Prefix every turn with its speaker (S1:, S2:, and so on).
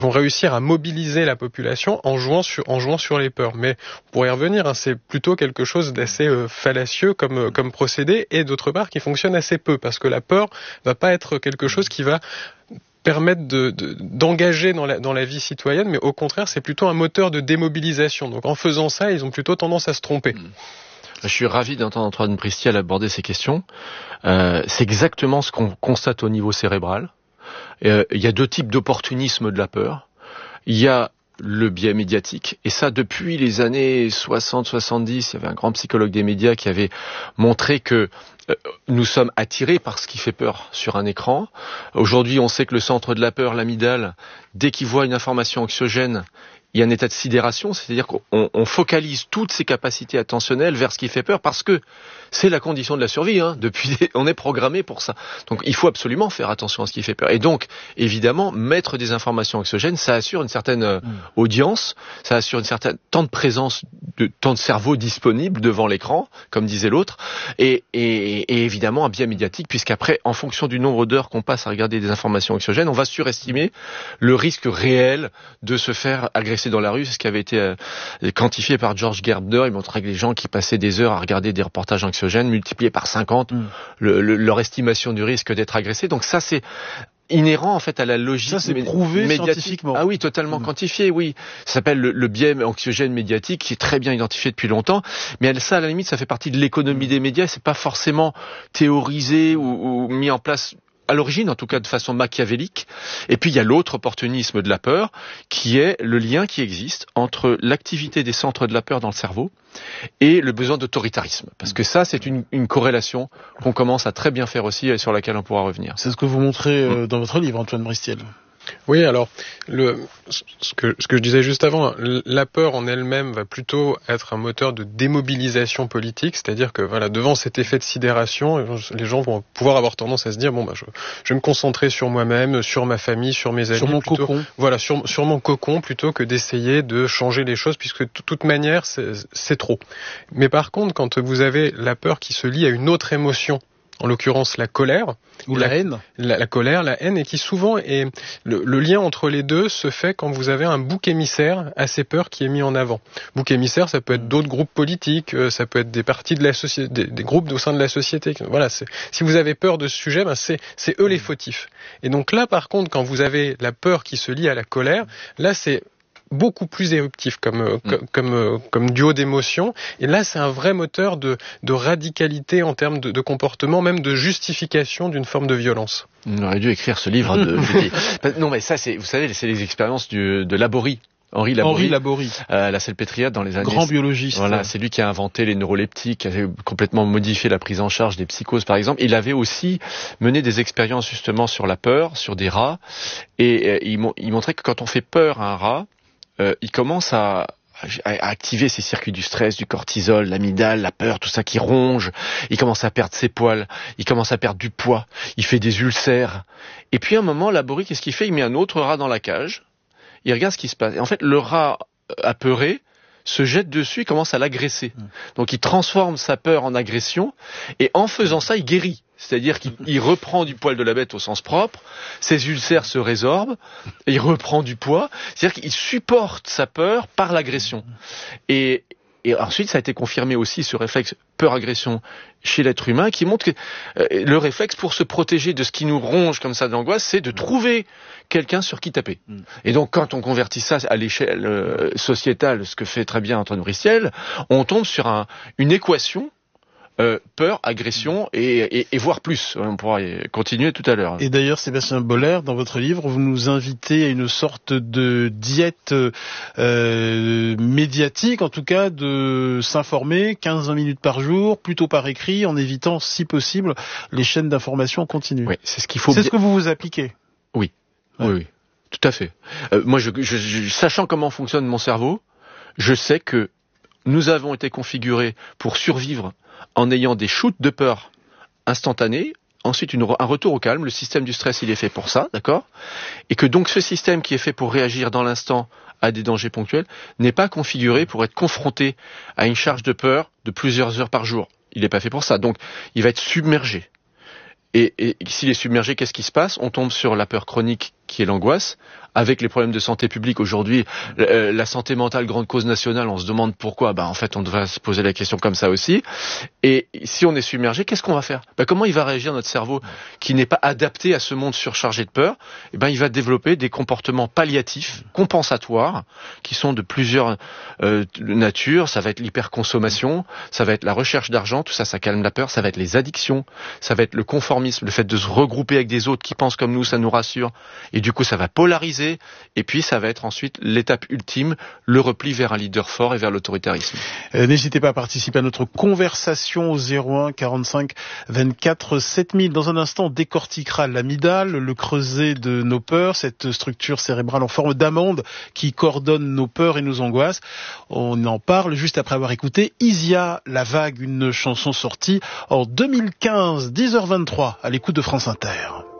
S1: vont réussir à mobiliser la population en jouant sur les peurs. Mais on pourrait y revenir, hein, c'est plutôt quelque chose d'assez fallacieux comme procédé, et d'autre part qui fonctionne assez peu, parce que la peur va pas être quelque chose qui va permettre d'engager dans la vie citoyenne, mais au contraire, c'est plutôt un moteur de démobilisation. Donc en faisant ça, ils ont plutôt tendance à se tromper.
S2: Je suis ravi d'entendre Antoine Bristiel aborder ces questions. C'est exactement ce qu'on constate au niveau cérébral. Il y a deux types d'opportunisme de la peur. Il y a le biais médiatique, et ça depuis les années 60-70, il y avait un grand psychologue des médias qui avait montré que nous sommes attirés par ce qui fait peur sur un écran. Aujourd'hui, on sait que le centre de la peur, l'amygdale, dès qu'il voit une information anxiogène, il y a un état de sidération, c'est-à-dire qu'on focalise toutes ses capacités attentionnelles vers ce qui fait peur, parce que c'est la condition de la survie, hein. On est programmé pour ça. Donc il faut absolument faire attention à ce qui fait peur. Et donc, évidemment, mettre des informations anxiogènes, ça assure une certaine audience, ça assure une certaine temps de présence, temps de cerveau disponible devant l'écran, comme disait l'autre, et évidemment un biais médiatique, puisqu'après, en fonction du nombre d'heures qu'on passe à regarder des informations anxiogènes, on va surestimer le risque réel de se faire agresser dans la rue. C'est ce qui avait été quantifié par George Gerbner. Il montrait que les gens qui passaient des heures à regarder des reportages anxiogènes multipliaient par 50 leur estimation du risque d'être agressé. Donc ça, c'est inhérent en fait à la logique.
S3: Ça, c'est prouvé scientifiquement.
S2: Ah oui, totalement quantifié, oui. Ça s'appelle le biais anxiogène médiatique, qui est très bien identifié depuis longtemps. Mais ça, à la limite, ça fait partie de l'économie des médias. C'est pas forcément théorisé ou mis en place à l'origine, en tout cas de façon machiavélique. Et puis il y a l'autre opportunisme de la peur, qui est le lien qui existe entre l'activité des centres de la peur dans le cerveau et le besoin d'autoritarisme. Parce que ça, c'est une corrélation qu'on commence à très bien faire aussi, et sur laquelle on pourra revenir.
S3: C'est ce que vous montrez dans votre livre, Antoine Bristiel.
S1: Oui, alors ce que je disais juste avant, la peur en elle-même va plutôt être un moteur de démobilisation politique, c'est-à-dire que voilà, devant cet effet de sidération, les gens vont pouvoir avoir tendance à se dire je vais me concentrer sur moi-même, sur ma famille, sur mes amis,
S3: sur mon cocon.
S1: Voilà, sur mon cocon, plutôt que d'essayer de changer les choses, puisque de toute manière c'est trop. Mais par contre, quand vous avez la peur qui se lie à une autre émotion, en l'occurrence la colère,
S3: ou la haine.
S1: La colère, la haine, et qui souvent est le lien entre les deux se fait quand vous avez un bouc émissaire à ces peurs qui est mis en avant. Bouc émissaire, ça peut être d'autres groupes politiques, ça peut être des parties de la société, des groupes au sein de la société. Voilà, si vous avez peur de ce sujet, c'est eux les fautifs. Et donc là, par contre, quand vous avez la peur qui se lie à la colère, là c'est beaucoup plus éruptif comme duo d'émotions. Et là, c'est un vrai moteur de radicalité en termes de comportement, même de justification d'une forme de violence.
S2: On aurait dû écrire ce livre non, mais ça, vous savez, c'est les expériences de Laborie. Henri Laborie. La Salpêtrière dans les années...
S3: Grand biologiste.
S2: Voilà, c'est lui qui a inventé les neuroleptiques, qui avait complètement modifié la prise en charge des psychoses, par exemple. Il avait aussi mené des expériences justement sur la peur, sur des rats. Et il montrait que quand on fait peur à un rat, il commence à activer ces circuits du stress, du cortisol, l'amygdale, la peur, tout ça qui ronge. Il commence à perdre ses poils, il commence à perdre du poids, il fait des ulcères. Et puis à un moment, Laborie, qu'est-ce qu'il fait ? Il met un autre rat dans la cage, il regarde ce qui se passe. Et en fait, le rat apeuré se jette dessus et commence à l'agresser. Donc il transforme sa peur en agression, et en faisant ça, il guérit. C'est-à-dire qu'il reprend du poil de la bête au sens propre, ses ulcères se résorbent, et il reprend du poids. C'est-à-dire qu'il supporte sa peur par l'agression. Et ensuite, ça a été confirmé aussi, ce réflexe peur-agression chez l'être humain, qui montre que le réflexe pour se protéger de ce qui nous ronge comme ça d'angoisse, c'est de trouver quelqu'un sur qui taper. Et donc, quand on convertit ça à l'échelle sociétale, ce que fait très bien Antoine Bristiel, on tombe sur une équation peur, agression et voire plus. On pourra continuer tout à l'heure.
S3: Et d'ailleurs, Sébastien Boller, dans votre livre, vous nous invitez à une sorte de diète médiatique, en tout cas de s'informer 15-20 minutes par jour, plutôt par écrit, en évitant, si possible, les chaînes d'information en continu.
S2: Oui, c'est ce qu'il faut.
S3: C'est ce que vous appliquez.
S2: Oui, ouais. Oui, tout à fait. Moi, sachant comment fonctionne mon cerveau, je sais que nous avons été configurés pour survivre en ayant des shoots de peur instantanés, ensuite un retour au calme. Le système du stress, il est fait pour ça, d'accord ? Et que donc ce système qui est fait pour réagir dans l'instant à des dangers ponctuels n'est pas configuré pour être confronté à une charge de peur de plusieurs heures par jour. Il n'est pas fait pour ça. Donc, il va être submergé. Et s'il est submergé, qu'est-ce qui se passe ? On tombe sur la peur chronique qui est l'angoisse. Avec les problèmes de santé publique aujourd'hui, la santé mentale, grande cause nationale, on se demande pourquoi. En fait, on devrait se poser la question comme ça aussi. Et si on est submergé, qu'est-ce qu'on va faire ? Comment il va réagir notre cerveau qui n'est pas adapté à ce monde surchargé de peur ? Il va développer des comportements palliatifs, compensatoires, qui sont de plusieurs natures. Ça va être l'hyperconsommation, ça va être la recherche d'argent, tout ça, ça calme la peur. Ça va être les addictions, ça va être le conformisme, le fait de se regrouper avec des autres qui pensent comme nous, ça nous rassure. Et du coup, ça va polariser. Et puis, ça va être ensuite l'étape ultime, le repli vers un leader fort et vers l'autoritarisme.
S3: N'hésitez pas à participer à notre conversation au 01 45 24 7000. Dans un instant, on décortiquera l'amygdale, le creuset de nos peurs, cette structure cérébrale en forme d'amande qui coordonne nos peurs et nos angoisses. On en parle juste après avoir écouté Isia, La Vague, une chanson sortie en 2015, 10h23, à l'écoute de France Inter.